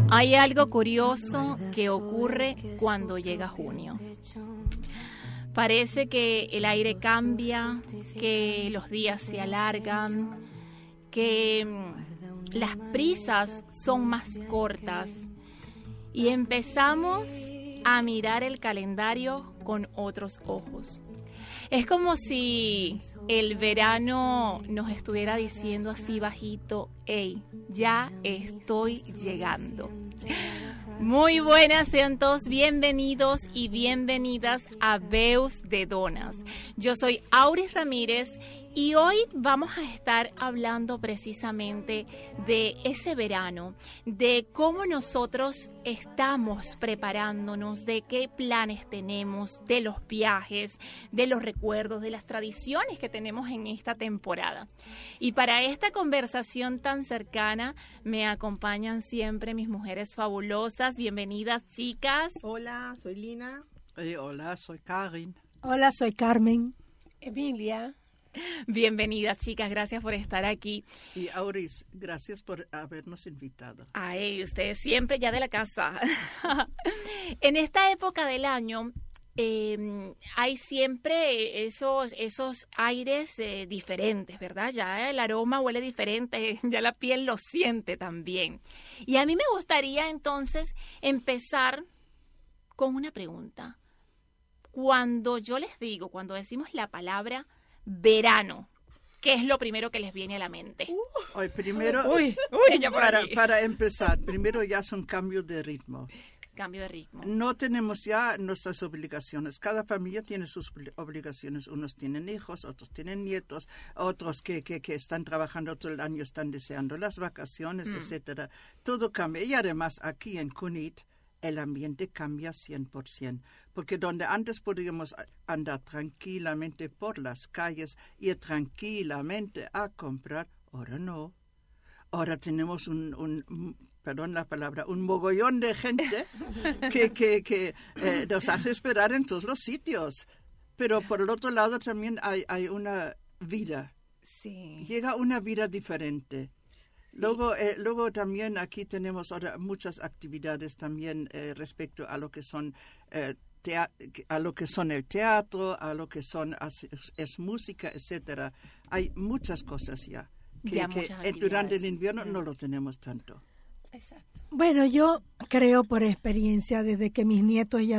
Hay algo curioso que ocurre cuando llega junio. Parece que el aire cambia, que los días se alargan, que las prisas son más cortas y empezamos a mirar el calendario con otros ojos. Es como si el verano nos estuviera diciendo así bajito: hey, ya estoy llegando. Muy buenas, sean todos bienvenidos y bienvenidas a Veus de Donas. Yo soy Auris Ramírez y hoy vamos a estar hablando precisamente de ese verano, de cómo nosotros estamos preparándonos, de qué planes tenemos, de los viajes, de los recuerdos, de las tradiciones que tenemos en esta temporada. Y para esta conversación tan cercana me acompañan siempre mis mujeres fabulosas. Bienvenidas, chicas. Hola, soy Lina. Hola, soy Karin. Hola, soy Carmen. Emilia. Bienvenidas, chicas, gracias por estar aquí. Y Auris, gracias por habernos invitado. Ay, ustedes siempre ya de la casa. En esta época del año hay siempre esos aires diferentes, ¿verdad? Ya el aroma huele diferente, ya la piel lo siente también. Y a mí me gustaría entonces empezar con una pregunta. Cuando yo les digo, cuando decimos la palabra verano, ¿qué es lo primero que les viene a la mente? Primero, para empezar, primero ya es un cambio de ritmo. Cambio de ritmo. No tenemos ya nuestras obligaciones. Cada familia tiene sus obligaciones. Unos tienen hijos, otros tienen nietos, otros que están trabajando todo el año, están deseando las vacaciones, etcétera. Todo cambia. Y además aquí en Cunit el ambiente cambia 100%, porque donde antes podíamos andar tranquilamente por las calles, ir tranquilamente a comprar, ahora no. Ahora tenemos perdón la palabra, un mogollón de gente que nos hace esperar en todos los sitios. Pero por el otro lado también hay una vida. Sí. Llega una vida diferente. Luego también aquí tenemos ahora muchas actividades también respecto a lo que son a lo que son el teatro, a lo que son es música, etcétera. Hay muchas cosas ya que durante el invierno no lo tenemos tanto. Exacto. Bueno, yo creo por experiencia, desde que mis nietos ya